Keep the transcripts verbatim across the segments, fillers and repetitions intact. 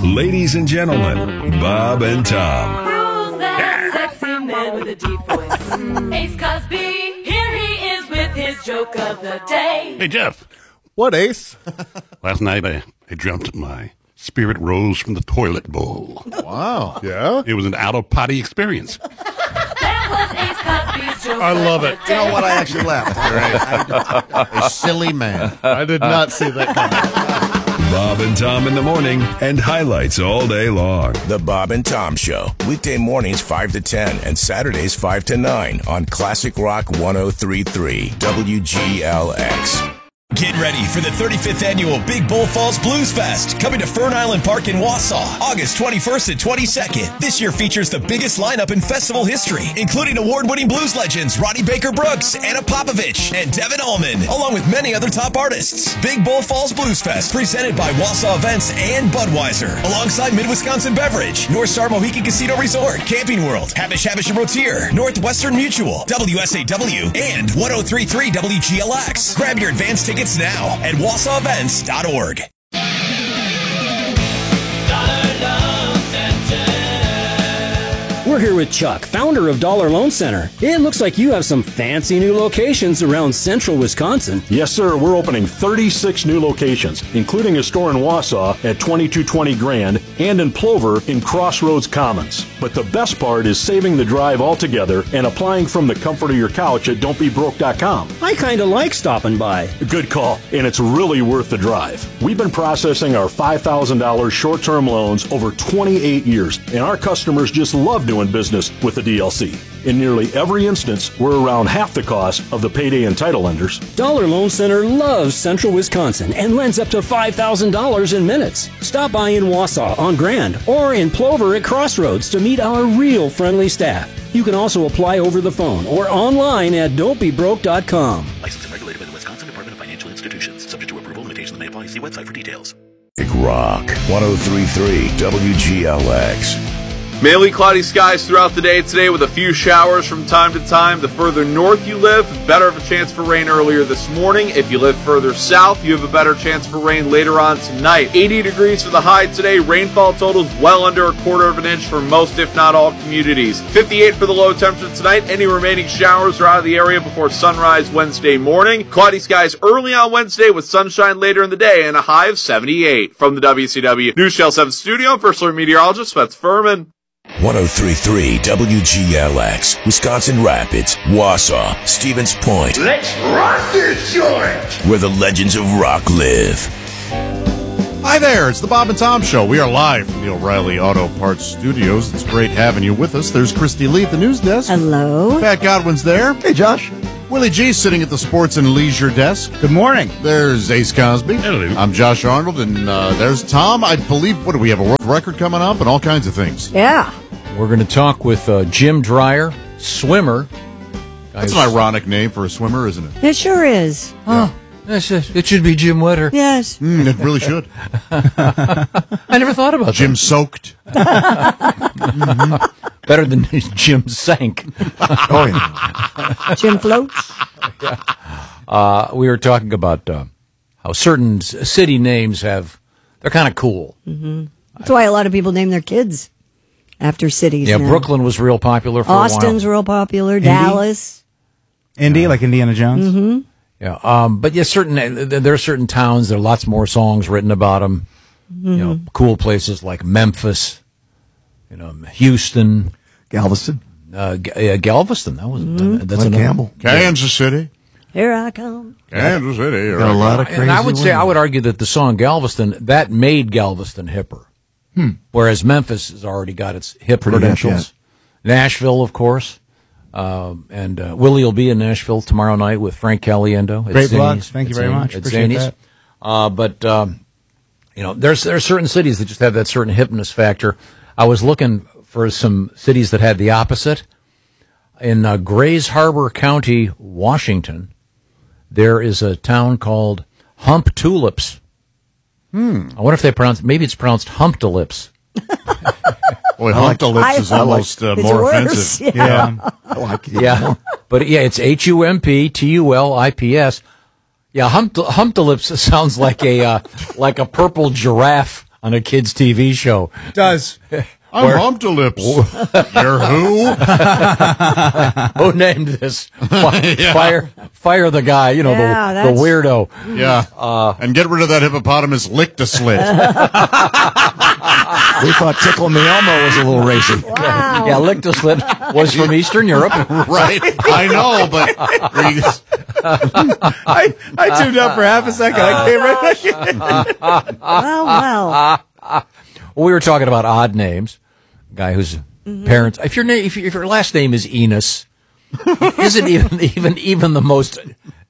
Ladies and gentlemen, Bob and Tom. Who's that sexy man with a deep voice? Ace Cosby, here he is with his joke of the day. Hey, Jeff. What, Ace? Last night I, I dreamt my spirit rose from the toilet bowl. Wow. Yeah? It was an out-of-potty experience. That was Ace Cosby's joke I love of it. the You day. know what? I actually laughed. I, a silly man. I did not see that coming. Bob and Tom in the morning and highlights all day long. The Bob and Tom Show, weekday mornings five to ten and Saturdays five to nine on Classic Rock one oh three point three W G L X. Get ready for the thirty-fifth annual Big Bull Falls Blues Fest, coming to Fern Island Park in Wausau, August twenty-first and twenty-second. This year features the biggest lineup in festival history, including award-winning blues legends Ronnie Baker Brooks, Anna Popovich, and Devin Allman, along with many other top artists. Big Bull Falls Blues Fest, presented by Wausau Events and Budweiser, alongside Mid-Wisconsin Beverage, North Star Mohican Casino Resort, Camping World, Habish Habish and Rotier, Northwestern Mutual, W S A W, and one oh three point three W G L X. Grab your advance tickets now at wausau events dot org. We're here with Chuck, founder of Dollar Loan Center. It looks like you have some fancy new locations around central Wisconsin. Yes, sir. We're opening thirty-six new locations, including a store in Wausau at twenty-two twenty Grand and in Plover in Crossroads Commons. But the best part is saving the drive altogether and applying from the comfort of your couch at don't be broke dot com. I kind of like stopping by. Good call, and it's really worth the drive. We've been processing our five thousand dollars short-term loans over twenty-eight years, and our customers just love doing business with the D L C. In nearly every instance, we're around half the cost of the payday and title lenders. Dollar Loan Center loves central Wisconsin and lends up to five thousand dollars in minutes. Stop by in Wausau on Grand or in Plover at Crossroads to meet our real friendly staff. You can also apply over the phone or online at don't be broke dot com. Licensed and regulated by the Wisconsin Department of Financial Institutions. Subject to approval. Limitations may apply. See website for details. Big Rock one oh three point three W G L X. Mainly cloudy skies throughout the day today with a few showers from time to time. The further north you live, better of a chance for rain earlier this morning. If you live further south, you have a better chance for rain later on tonight. eighty degrees for the high today. Rainfall totals well under a quarter of an inch for most, if not all, communities. fifty-eight for the low temperature tonight. Any remaining showers are out of the area before sunrise Wednesday morning. Cloudy skies early on Wednesday with sunshine later in the day and a high of seventy-eight. From the W C W News Channel seven studio, First Alert Meteorologist Spence Furman. one oh three point three W G L X, Wisconsin Rapids, Wausau, Stevens Point. Let's rock this joint! Where the legends of rock live. Hi there, it's the Bob and Tom Show. We are live from the O'Reilly Auto Parts Studios. It's great having you with us. There's Christy Lee at the news desk. Hello. Pat Godwin's there. Hey, Josh. Willie G sitting at the sports and leisure desk. Good morning. There's Ace Cosby. Hello. I'm Josh Arnold, and uh, there's Tom. I believe, what do we have, a world record coming up and all kinds of things. Yeah. We're going to talk with uh, Jim Dreyer, swimmer. That's an ironic name for a swimmer, isn't it? It sure is. Oh, that's just, it should be Jim Wetter. Yes. Mm, it really should. I never thought about Jim that. Soaked. mm-hmm. Better than Jim Sank. Oh, yeah. Jim Floats. Yeah. Uh, we were talking about uh, how certain s- city names have, they're kind of cool. Mm-hmm. That's why a lot of people name their kids after cities. Yeah, now. Brooklyn was real popular for Austin's a while. real popular. Indy? Dallas. Indy, yeah. Like Indiana Jones? Mm-hmm. Yeah, um, but yeah, certain there are certain towns. There are lots more songs written about them. Mm-hmm. You know, cool places like Memphis, you know, Houston, Galveston, uh, G- yeah, Galveston. That was mm-hmm. uh, that's Glen another, Campbell, Kansas City. Here I come. Kansas City. Here Got I a lot come. of crazy. And I would say women. I would argue that the song Galveston that made Galveston hipper, hmm. whereas Memphis has already got its hip Pretty credentials. Nashville, of course. Um, and uh, Willie will be in Nashville tomorrow night with Frank Caliendo. at Great Zanies. blogs. Thank you At very Zanies. much. At Appreciate Zanies. that. Uh, but, um, you know, there's there are certain cities that just have that certain hipness factor. I was looking for some cities that had the opposite. In uh, Grays Harbor County, Washington, there is a town called Hump Tulips. Hmm. I wonder if they pronounce, maybe it's pronounced Humptulips. Boy, Humptulips is almost uh, more worse. offensive. Yeah. Yeah. I like it. Yeah, but yeah, it's H U M P T U L I P S. Yeah, Humpt- Humptulips sounds like a uh, like a purple giraffe on a kids' T V show. Does. I'm Where- Humptilips. You're who? Who named this? Fi- Yeah. Fire, fire the guy. You know, Yeah, the, the that's- weirdo. Yeah. Uh, and get rid of that hippopotamus lick-to-slit. We thought Tickle Me Elmo was a little racy. Wow. Yeah, Licktaslit was from Eastern Europe. Right. I know, but I, I tuned up for half a second. I came right back in. Well, well. Well, we were talking about odd names. Guy whose parents, if your name, if, your- if your last name is Enos, isn't even even even the most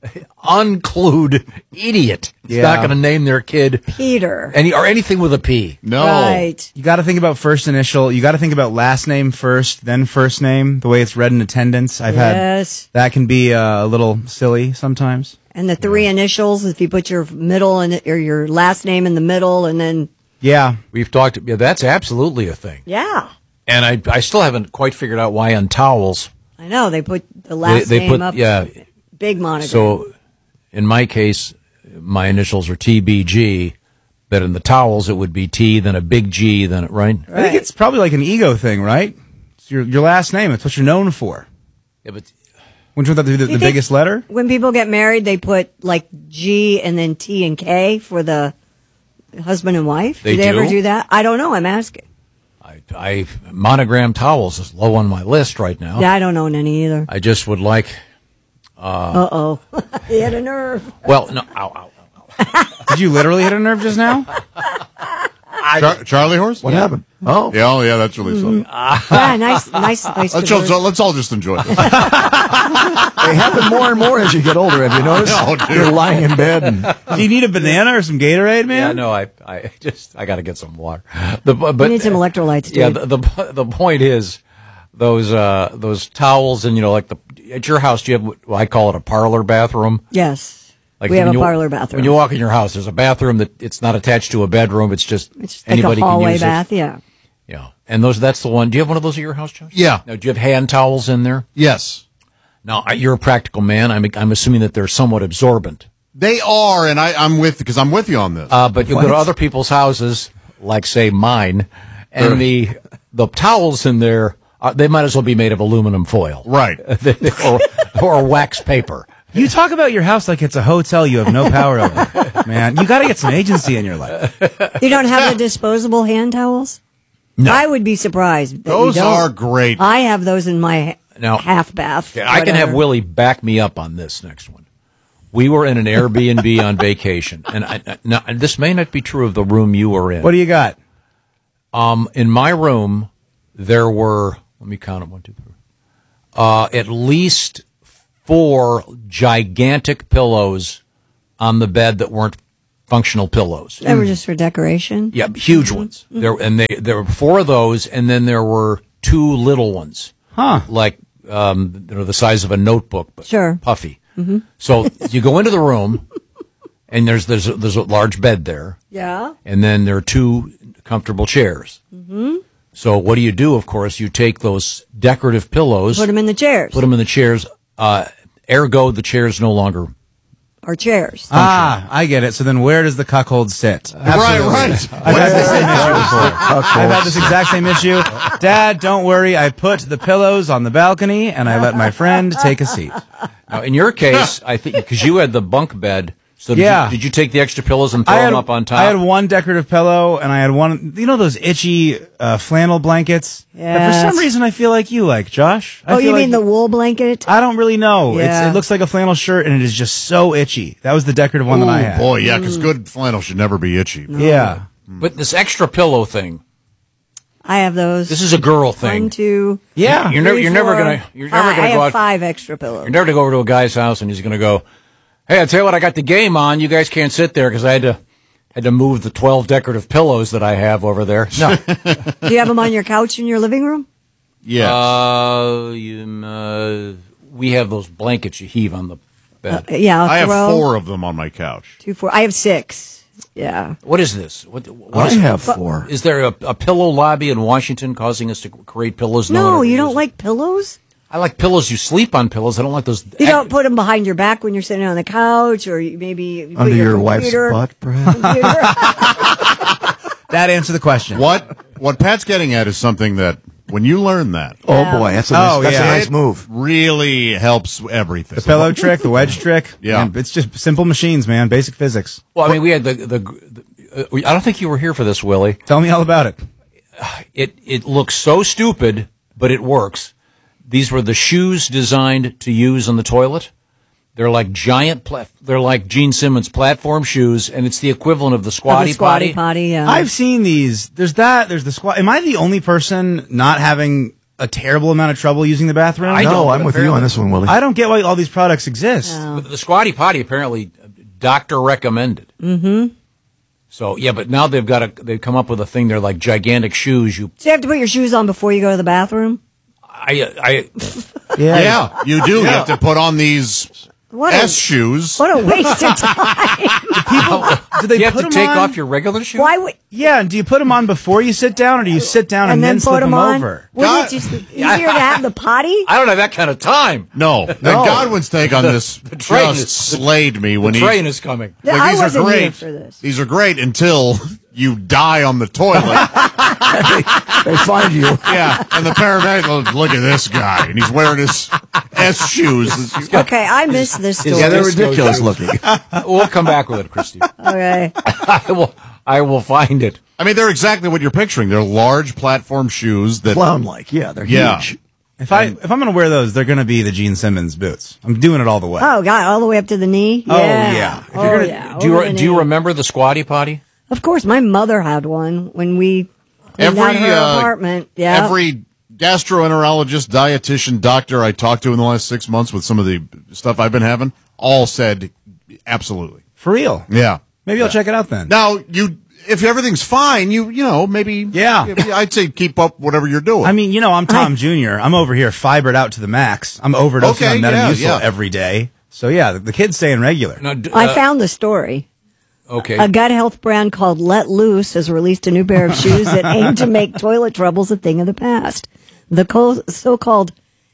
unclued idiot. Is Yeah. not going to name their kid Peter. any or anything with a P. no. Right. You got to think about first initial. You got to think about last name first, then first name. The way it's read in attendance, I've Yes. had that can be uh, a little silly sometimes. And the three initials, if you put your middle and or your last name in the middle, and then Yeah, We've talked. Yeah, that's absolutely a thing. yeah, And I I still haven't quite figured out why on towels I know they put the last they, they name put up. yeah. Big monogram. So in my case, my initials are T B G. But in the towels, it would be T, then a big G, then it, right? I think it's probably like an ego thing, right? It's your your last name. It's what you're known for. Yeah, but Which one that be the, Do you the think biggest letter? When people get married, they put like G and then T and K for the husband and wife. They do they ever do? do that? I don't know. I'm asking. I, I monogram towels is low on my list right now. Yeah, I don't own any either. I just would like. Uh oh, he had a nerve. Well, no, ow, ow. Did you literally hit a nerve just now? Char- Charlie horse? What happened? Oh. Yeah, oh, yeah, that's really funny. Yeah, nice, nice, nice. Let's, diverse. all, let's all just enjoy this. They happen more and more as you get older. Have you noticed? No, dude. You're lying in bed and Do you need a banana or some Gatorade, man? Yeah, no, I, I just, I got to get some water. The, but, You need some electrolytes, Yeah, dude. the, the the point is those uh those towels and you know like the at your house do you have what I call it a parlor bathroom? Yes, Like we have when a you- parlor bathroom. When you walk in your house, there's a bathroom that it's not attached to a bedroom. It's just it's just like anybody a hallway can use bath. it. Yeah. Yeah, and those that's the one. Do you have one of those at your house, Josh? Yeah. Now, do you have hand towels in there? Yes. Now, I- you're a practical man. I'm I'm assuming that they're somewhat absorbent. They are, and I, I'm with, because I'm with you on this. Uh, but you go to other people's houses, like say mine, and the the towels in there, uh, they might as well be made of aluminum foil, right? or, or wax paper. You talk about your house like it's a hotel you have no power over. Man, you got to get some agency in your life. You don't have the disposable hand towels? No. I would be surprised. that you Those don't. are great. I have those in my Now- half bath. Yeah, I can have whatever. Willie back me up on this next one. We were in an Airbnb on vacation, and I, I- now this may not be true of the room you were in. What do you got? Um, in my room, there were, let me count them, one, two, three, uh, at least four gigantic pillows on the bed that weren't functional pillows. They were just for decoration. Yeah, huge ones. There, and they, there were four of those, and then there were two little ones. Huh. Like, um, they're the size of a notebook, but Sure. puffy. Mhm. So you go into the room, and there's, there's, a, there's a large bed there. Yeah. And then there are two comfortable chairs. Mm-hmm. So what do you do? Of course, you take those decorative pillows, Put them in the chairs. put them in the chairs. Uh, ergo, the chairs no longer. Or chairs. Ah, I get it. So then where does the cuckold sit? Right, right. I've had the same issue before. I've had this exact same issue. Dad, don't worry. I put the pillows on the balcony and I let my friend take a seat. Now, in your case, I think because you had the bunk bed. So did, Yeah. you, did you take the extra pillows and throw I had, them up on top? I had one decorative pillow and I had one, you know, those itchy uh, flannel blankets that for Yes. some reason I feel like you like, Josh. I Oh, feel you like- mean the wool blanket? I don't really know. Yeah. It's, it looks like a flannel shirt and it is just so itchy. That was the decorative one that I Ooh, had. boy, yeah, because good flannel should never be itchy. Yeah. But this extra pillow thing, I have those. this is a girl thing. One, two. Yeah. You're never, three, you're never four, gonna, you're five. never gonna I go have out. five extra pillows. You're never gonna go over to a guy's house and he's gonna go, "Hey, I tell you what, I got the game on. You guys can't sit there because I had to had to move the twelve decorative pillows that I have over there." No, Do you have them on your couch in your living room? Yes. uh, you, uh, we have those blankets you heave on the bed. Uh, yeah, I'll I have throw four of them on my couch. Two, four. I have six. Yeah. What is this? What, what I is it? have four. Is there a, a pillow lobby in Washington causing us to create pillows? one No, ever you don't uses? like pillows? I like pillows. You sleep on pillows. I don't like those. You don't put them behind your back when you're sitting on the couch, or you maybe you put Under your wife's computer- butt, perhaps? computer. That answered the question. What what Pat's getting at is something that when you learn that, Oh boy, that's a nice, Oh, that's yeah. a nice move. really helps everything. The pillow trick, the wedge trick. Yeah. Man, it's just simple machines, man. Basic physics. Well, I mean, we had the the. the uh, we, I don't think you were here for this, Willie. Tell me all about it. It it looks so stupid, but it works. These were the shoes designed to use on the toilet. They're like giant. Pla- they're like Gene Simmons platform shoes, and it's the equivalent of the squatty, Oh, the squatty potty. potty, yeah. I've seen these. There's that. There's the squat. Am I the only person not having a terrible amount of trouble using the bathroom? I no, don't, I'm with you on this one, Willie. I don't get why all these products exist. No. The squatty potty apparently doctor recommended. Mm-hmm. So yeah, but now they've got a they've come up with a thing. They're like gigantic shoes. You, So you have to put your shoes on before you go to the bathroom? I, I, Yeah. Yeah, you do. You have to put on these What a- S shoes. What a waste of time. People, do they you have put to them take on? off your regular shoes. Why would... Yeah, and do you put them on before you sit down, or do you sit down and, And then then slip put them them on? over? Wouldn't it just be easier to have the potty? I don't have that kind of time. No, and Godwin's take on this train just is- slayed me when the he. train is coming. Yeah, Like, I these are wasn't great. here for this. These are great until you die on the toilet. They find you. Yeah, and the paramedic goes, "Look at this guy, and he's wearing his S shoes." Okay, I missed this story. Yeah, they're Disco ridiculous shoes. looking. We'll come back with it, Christy. Okay. I will. I will find it. I mean, they're exactly what you're picturing. They're large platform shoes that. Clown-like, yeah, they're Yeah. huge. If I if I'm going to wear those, they're going to be the Gene Simmons boots. I'm doing it all the way. Oh, God, all the way up to the knee? Oh, Yeah. yeah. If Oh, you're gonna- yeah. Do you over the do you knee. remember the squatty potty? Of course, my mother had one when we cleaned out her uh, apartment. Yeah. Every gastroenterologist, dietitian, doctor I talked to in the last six months with some of the stuff I've been having, all said absolutely. For real. Yeah. Maybe I'll check it out then. Now, you, if everything's fine, you, you know, maybe. Yeah. I'd say keep up whatever you're doing. I mean, you know, I'm Tom Junior I'm over here fibered out to the max. I'm overdosing Okay, on yeah, Metamucil yeah. every day. So yeah, the, the kid's staying regular. No, d- I uh, found the story. Okay. A gut health brand called Let Loose has released a new pair of shoes that aim to make toilet troubles a thing of the past. The co- so-called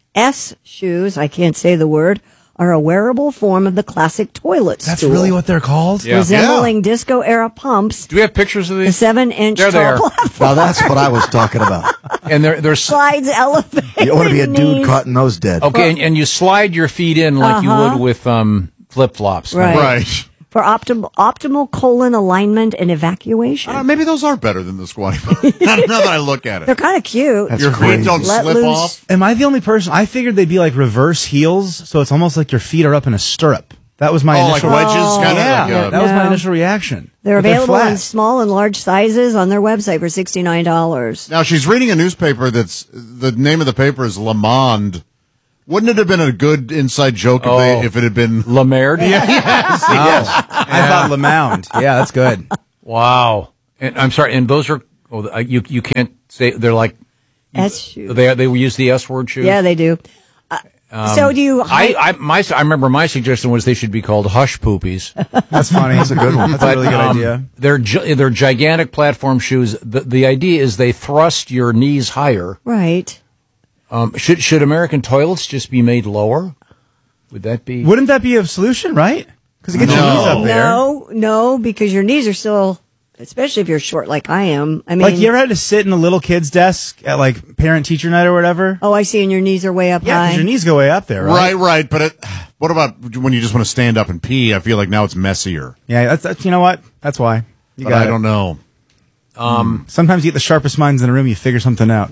S shoes, I can't say the word, are a wearable form of the classic toilet That's stool. really what they're called? Yeah. Resembling disco-era pumps, Do we have pictures of the these? seven-inch There they tall are. platform Now that's what I was talking about. And they're they're s- slides elevated You want to be a dude knees. caught in those dead. okay, and, and you slide your feet in like Uh-huh. you would with um flip flops. Right. right. For optimal optimal colon alignment and evacuation. Uh, maybe those are better than the squatty potty. now that I look at They're it. kind of cute. That's Your crazy. feet don't Let slip loose. off. Am I the only person? I figured they'd be like reverse heels, so it's almost like your feet are up in a stirrup. That was my Oh, like initial wedges, kind of. Yeah, like, uh, that was my No. initial reaction. They're But available flat. in small and large sizes on their website for sixty-nine dollars. Now she's reading a newspaper that's the name of the paper is Le Monde. Wouldn't it have been a good inside joke if, Oh. they, if it had been Lamerd? Yeah, yes, Oh, yes. I thought LeMound. Yeah, that's good. Wow. And I'm sorry. And those are oh, I- you you can't say they're like S shoes. they they use the S word shoes. Yeah, they do. Uh, Um, so do you? I, I my I remember my suggestion was they should be called hush poopies. That's funny. That's a good one. That's a really good um, idea. They're gi- they're gigantic platform shoes. The the idea is they thrust your knees higher. right. Um, should should American toilets just be made lower? Would that be? Wouldn't that be a solution, right? Because it gets your No. knees up there. No, no, because your knees are still, especially if you're short like I am. I mean, Like, you ever had to sit in a little kid's desk at, like, parent-teacher night or whatever? oh, I see, and your knees are way up Yeah, high. because your knees go way up there, right? Right, right. But it, what about when you just want to stand up and pee? I feel like now it's messier. Yeah, that's, that's you know what? That's why. You But got I it. don't know. Um, Sometimes you get the sharpest minds in the room, you figure something out.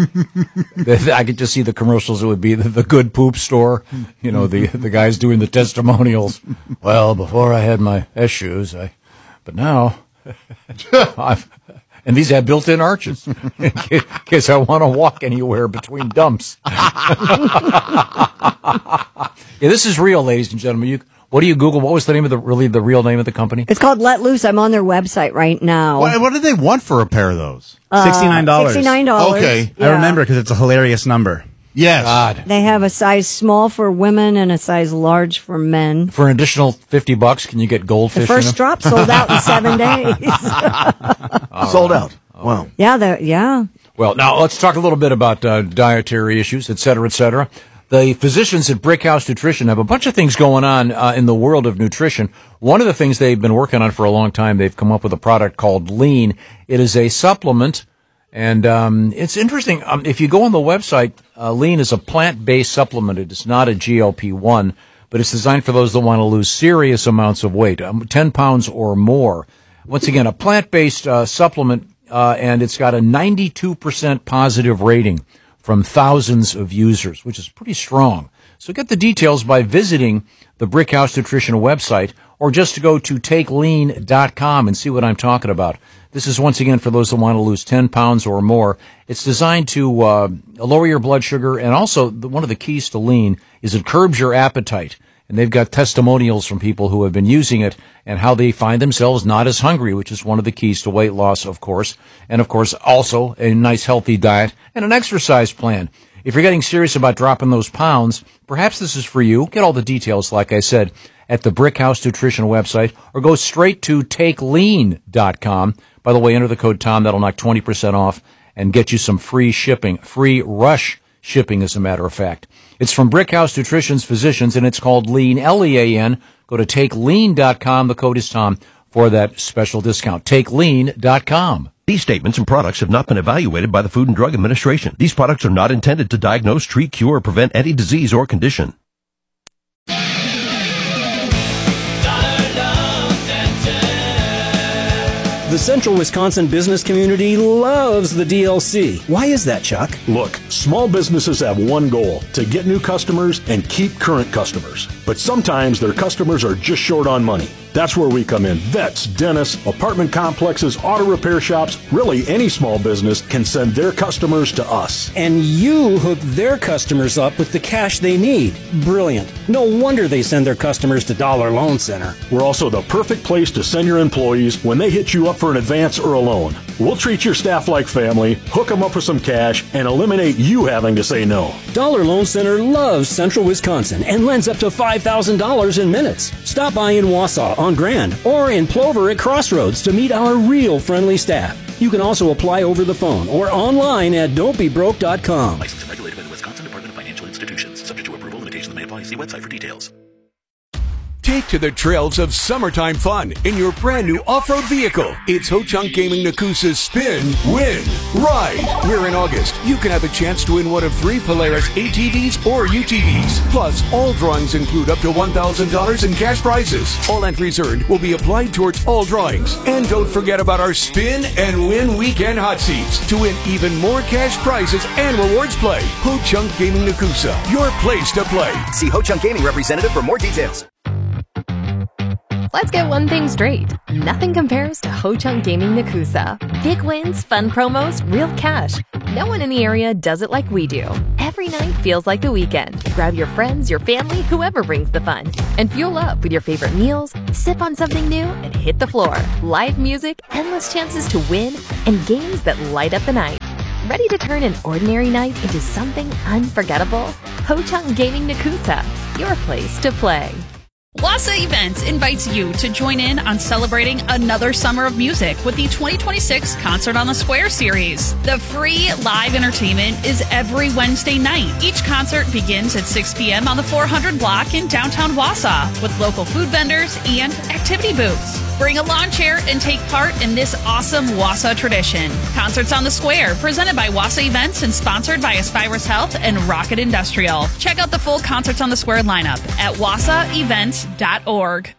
I could just see the commercials. It would be the, the good poop store. You know, the the guys doing the testimonials. Well, before I had my S shoes, I, but now, I've, and these have built-in arches in ca- case I want to walk anywhere between dumps. Yeah, this is real, ladies and gentlemen. You, what do you Google? What was the name of the really the real name of the company? It's called Let Loose. I'm on their website right now. What, what did they want for a pair of those? Uh, sixty-nine dollars. sixty-nine dollars. Okay. I remember because it's a hilarious number. Yes. God, They have a size small for women and a size large for men. for an additional fifty bucks, can you get goldfish? The in first them? drop sold out in seven days. Sold out. Wow. yeah, the, yeah. Well, now let's talk a little bit about uh, dietary issues, et cetera, et cetera. The physicians at Brickhouse Nutrition have a bunch of things going on uh, in the world of nutrition. One of the things they've been working on for a long time, they've come up with a product called Lean. It is a supplement, and um, it's interesting. Um, if you go on the website, uh, Lean is a plant-based supplement. It is not a G L P one, but it's designed for those that want to lose serious amounts of weight, um, ten pounds or more. Once again, a plant-based uh, supplement, uh, and it's got a ninety-two percent positive rating from thousands of users, which is pretty strong. So get the details by visiting the Brickhouse Nutrition website, or just to go to take lean dot com and see what I'm talking about. This is, once again, for those that want to lose ten pounds or more. It's designed to uh, lower your blood sugar, and also the, one of the keys to Lean is it curbs your appetite. And they've got testimonials from people who have been using it and how they find themselves not as hungry, which is one of the keys to weight loss, of course. And, of course, also a nice healthy diet and an exercise plan. If you're getting serious about dropping those pounds, perhaps this is for you. Get all the details, like I said, at the Brickhouse Nutrition website, or go straight to take lean dot com. By the way, enter the code Tom. That'll knock twenty percent off and get you some free shipping, free rush shipping, as a matter of fact. It's from Brickhouse Nutrition's physicians, and it's called Lean, L E A N. Go to take lean dot com. The code is Tom for that special discount. take lean dot com. These statements and products have not been evaluated by the Food and Drug Administration. These products are not intended to diagnose, treat, cure, or prevent any disease or condition. The Central Wisconsin business community loves the D L C. Why is that, Chuck? Look, small businesses have one goal, to get new customers and keep current customers. But sometimes their customers are just short on money. That's where we come in. Vets, dentists, apartment complexes, auto repair shops, really any small business can send their customers to us. And you hook their customers up with the cash they need. Brilliant. No wonder they send their customers to Dollar Loan Center. We're also the perfect place to send your employees when they hit you up for an advance or a loan. We'll treat your staff like family, hook them up with some cash, and eliminate you having to say no. Dollar Loan Center loves Central Wisconsin and lends up to five thousand dollars in minutes. Stop by in Wausau on Grand or in Plover at Crossroads to meet our real friendly staff. You can also apply over the phone or online at don't be broke dot com. Licensed and regulated by the Wisconsin Department of Financial Institutions. Subject to approval, limitations may apply. See website for details. Take to the trails of summertime fun in your brand new off-road vehicle. It's Ho-Chunk Gaming Nakusa's Spin, Win, Ride. Where in August, you can have a chance to win one of three Polaris A T Vs or U T Vs. Plus, all drawings include up to one thousand dollars in cash prizes. All entries earned will be applied towards all drawings. And don't forget about our Spin and Win Weekend Hot Seats to win even more cash prizes and rewards play. Ho-Chunk Gaming Nakusa, your place to play. See Ho-Chunk Gaming representative for more details. Let's get one thing straight. Nothing compares to Ho-Chunk Gaming Nakusa. Big wins, fun promos, real cash. No one in the area does it like we do. Every night feels like the weekend. Grab your friends, your family, whoever brings the fun. And fuel up with your favorite meals, sip on something new, and hit the floor. Live music, endless chances to win, and games that light up the night. Ready to turn an ordinary night into something unforgettable? Ho-Chunk Gaming Nakusa, your place to play. Wassa Events invites you to join in on celebrating another summer of music with the twenty twenty-six Concert on the Square series. The free live entertainment is every Wednesday night. Each concert begins at six p.m. on the four hundred block in downtown Wausau with local food vendors and activity booths. Bring a lawn chair and take part in this awesome Wausau tradition. Concerts on the Square, presented by Wassa Events and sponsored by Aspirus Health and Rocket Industrial. Check out the full Concerts on the Square lineup at wassa events dot org.